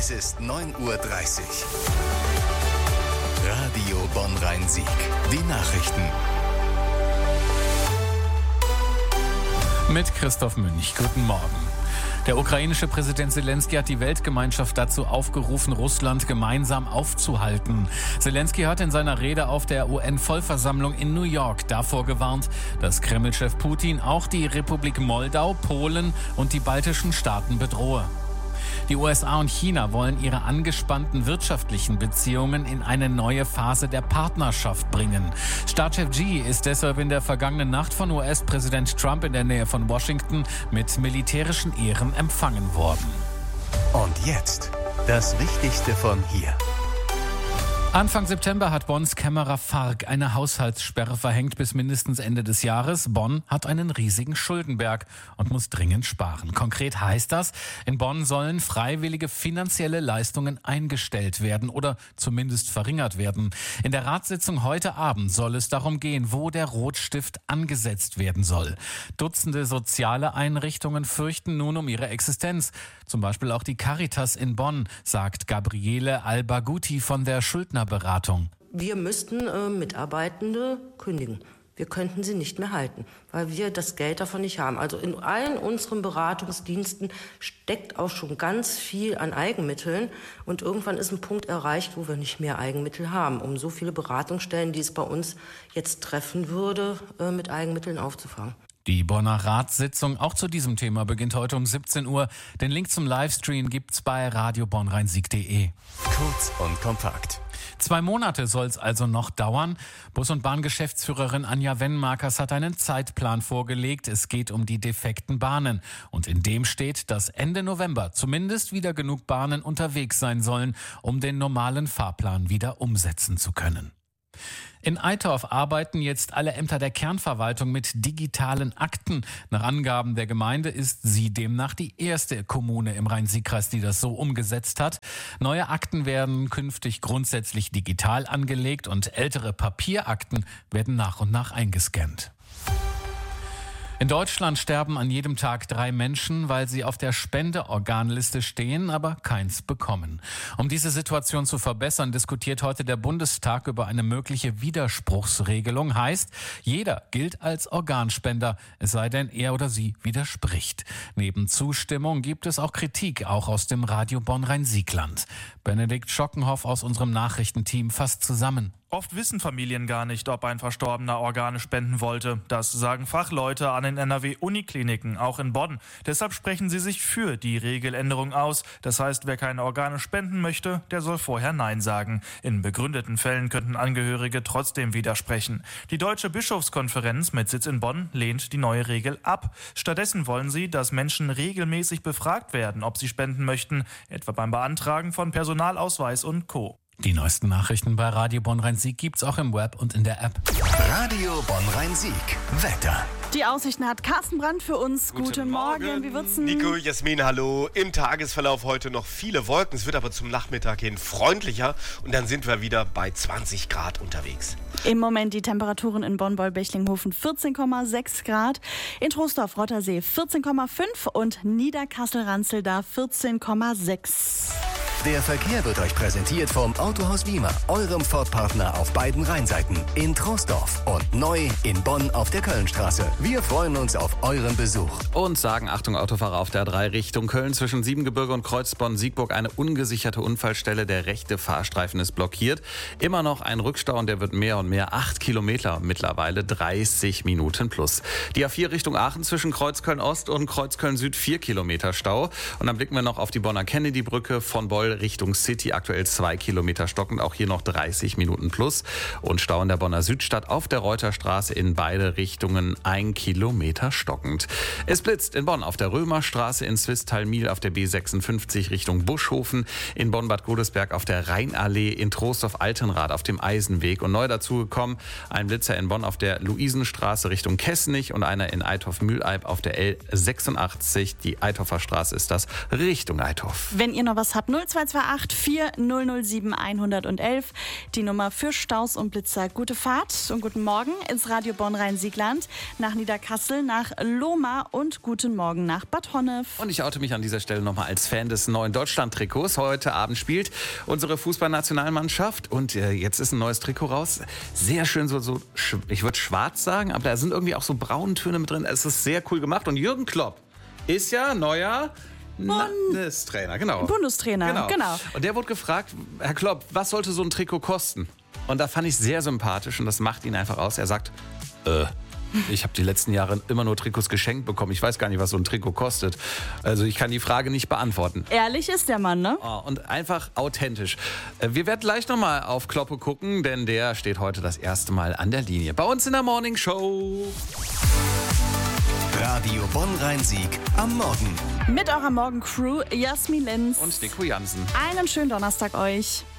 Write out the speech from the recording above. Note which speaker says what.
Speaker 1: Es ist 9:30 Uhr. Radio Bonn-Rhein-Sieg. Die Nachrichten.
Speaker 2: Mit Christoph Münch. Guten Morgen. Der ukrainische Präsident Selenskyj hat die Weltgemeinschaft dazu aufgerufen, Russland gemeinsam aufzuhalten. Selenskyj hat in seiner Rede auf der UN-Vollversammlung in New York davor gewarnt, dass Kreml-Chef Putin auch die Republik Moldau, Polen und die baltischen Staaten bedrohe. Die USA und China wollen ihre angespannten wirtschaftlichen Beziehungen in eine neue Phase der Partnerschaft bringen. Staatschef Xi ist deshalb in der vergangenen Nacht von US-Präsident Trump in der Nähe von Washington mit militärischen Ehren empfangen worden.
Speaker 1: Und jetzt das Wichtigste von hier.
Speaker 2: Anfang September hat Bonns Kämmerer Fark eine Haushaltssperre verhängt bis mindestens Ende des Jahres. Bonn hat einen riesigen Schuldenberg und muss dringend sparen. Konkret heißt das, in Bonn sollen freiwillige finanzielle Leistungen eingestellt werden oder zumindest verringert werden. In der Ratssitzung heute Abend soll es darum gehen, wo der Rotstift angesetzt werden soll. Dutzende soziale Einrichtungen fürchten nun um ihre Existenz. Zum Beispiel auch die Caritas in Bonn, sagt Gabriele Al-Bagouti von der Schuldnerberatung.
Speaker 3: Wir müssten Mitarbeitende kündigen. Wir könnten sie nicht mehr halten, weil wir das Geld davon nicht haben. Also in allen unseren Beratungsdiensten steckt auch schon ganz viel an Eigenmitteln. Und irgendwann ist ein Punkt erreicht, wo wir nicht mehr Eigenmittel haben, um so viele Beratungsstellen, die es bei uns jetzt treffen würde, mit Eigenmitteln aufzufangen.
Speaker 2: Die Bonner Ratssitzung auch zu diesem Thema beginnt heute um 17 Uhr. Den Link zum Livestream gibt's bei radiobonnrheinsieg.de.
Speaker 1: Kurz und kompakt.
Speaker 2: 2 Monate soll es also noch dauern. Bus- und Bahngeschäftsführerin Anja Wenmakers hat einen Zeitplan vorgelegt. Es geht um die defekten Bahnen. Und in dem steht, dass Ende November zumindest wieder genug Bahnen unterwegs sein sollen, um den normalen Fahrplan wieder umsetzen zu können. In Eitorf arbeiten jetzt alle Ämter der Kernverwaltung mit digitalen Akten. Nach Angaben der Gemeinde ist sie demnach die erste Kommune im Rhein-Sieg-Kreis, die das so umgesetzt hat. Neue Akten werden künftig grundsätzlich digital angelegt und ältere Papierakten werden nach und nach eingescannt. In Deutschland sterben an jedem Tag 3 Menschen, weil sie auf der Spendeorganliste stehen, aber keins bekommen. Um diese Situation zu verbessern, diskutiert heute der Bundestag über eine mögliche Widerspruchsregelung. Heißt, jeder gilt als Organspender, es sei denn, er oder sie widerspricht. Neben Zustimmung gibt es auch Kritik, auch aus dem Radio Bonn-Rhein-Sieg-Land. Benedikt Schockenhoff aus unserem Nachrichtenteam fasst zusammen.
Speaker 4: Oft wissen Familien gar nicht, ob ein Verstorbener Organe spenden wollte. Das sagen Fachleute an den NRW-Unikliniken, auch in Bonn. Deshalb sprechen sie sich für die Regeländerung aus. Das heißt, wer keine Organe spenden möchte, der soll vorher Nein sagen. In begründeten Fällen könnten Angehörige trotzdem widersprechen. Die Deutsche Bischofskonferenz mit Sitz in Bonn lehnt die neue Regel ab. Stattdessen wollen sie, dass Menschen regelmäßig befragt werden, ob sie spenden möchten, etwa beim Beantragen von Personalausweis und Co.
Speaker 2: Die neuesten Nachrichten bei Radio Bonn-Rhein-Sieg gibt's auch im Web und in der App.
Speaker 1: Radio Bonn-Rhein-Sieg. Wetter.
Speaker 5: Die Aussichten hat Carsten Brandt für uns. Guten Morgen. Wie wird's denn?
Speaker 6: Nico, Jasmin, hallo. Im Tagesverlauf heute noch viele Wolken. Es wird aber zum Nachmittag hin freundlicher und dann sind wir wieder bei 20 Grad unterwegs.
Speaker 5: Im Moment die Temperaturen in Bonn-Beul-Bechlinghofen 14,6 Grad, in Troisdorf-Rottersee 14,5 und Niederkassel-Ranzelda 14,6.
Speaker 1: Der Verkehr wird euch präsentiert vom Autohaus Wiemer, eurem Ford-Partner auf beiden Rheinseiten. In Troisdorf und neu in Bonn auf der Kölnstraße. Wir freuen uns auf euren Besuch.
Speaker 7: Und sagen, Achtung Autofahrer auf der 3 Richtung Köln zwischen Siebengebirge und Kreuzbonn-Siegburg eine ungesicherte Unfallstelle. Der rechte Fahrstreifen ist blockiert. Immer noch ein Rückstau und der wird mehr und mehr. 8 Kilometer mittlerweile, 30 Minuten plus. Die A4 Richtung Aachen zwischen Kreuzköln-Ost und Kreuzköln-Süd 4 Kilometer Stau. Und dann blicken wir noch auf die Bonner Kennedy-Brücke von Beul Richtung City, aktuell 2 Kilometer stockend, auch hier noch 30 Minuten plus. Und Stau in der Bonner Südstadt auf der Reuterstraße in beide Richtungen 1 Kilometer stockend. Es blitzt in Bonn auf der Römerstraße, in Swisttal-Miel auf der B56 Richtung Buschhofen, in Bonn-Bad Godesberg auf der Rheinallee, in Troisdorf-Altenrad auf dem Eisenweg und neu dazugekommen ein Blitzer in Bonn auf der Luisenstraße Richtung Kessenich und einer in Eitorf-Mühleib auf der L86. Die Eitorfer Straße ist das, Richtung Eitorf.
Speaker 5: Wenn ihr noch was habt, 02 0228 4007 111. Die Nummer für Staus und Blitzer. Gute Fahrt und guten Morgen ins Radio Bonn-Rhein-Siegland, nach Niederkassel, nach Lohmar und guten Morgen nach Bad Honnef.
Speaker 7: Und ich oute mich an dieser Stelle nochmal als Fan des neuen Deutschland-Trikots. Heute Abend spielt unsere Fußballnationalmannschaft und jetzt ist ein neues Trikot raus. Sehr schön, ich würde schwarz sagen, aber da sind irgendwie auch so Brauntöne mit drin. Es ist sehr cool gemacht und Jürgen Klopp ist ja neuer Bundestrainer, genau.
Speaker 5: Bundestrainer, genau.
Speaker 7: Und der wurde gefragt, Herr Klopp, was sollte so ein Trikot kosten? Und da fand ich sehr sympathisch und das macht ihn einfach aus. Er sagt, ich habe die letzten Jahre immer nur Trikots geschenkt bekommen. Ich weiß gar nicht, was so ein Trikot kostet. Also ich kann die Frage nicht beantworten.
Speaker 5: Ehrlich ist der Mann, ne?
Speaker 7: Und einfach authentisch. Wir werden gleich nochmal auf Kloppe gucken, denn der steht heute das erste Mal an der Linie. Bei uns in der Morning Show.
Speaker 1: Radio Bonn-Rhein-Sieg am Morgen.
Speaker 5: Mit eurer Morgencrew Jasmin Lenz
Speaker 7: Und Nico Jansen.
Speaker 5: Einen schönen Donnerstag euch.